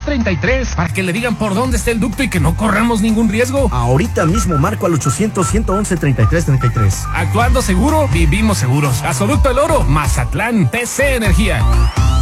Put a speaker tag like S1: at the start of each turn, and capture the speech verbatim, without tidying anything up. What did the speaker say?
S1: treinta y tres para que le digan por dónde está el ducto y que no corramos ningún riesgo.
S2: Ahorita mismo marco al ochocientos, ciento once, treinta y tres treinta y tres.
S1: Actuando seguro, vivimos seguros. Gasoducto El Oro, Mazatlán, T C Energía.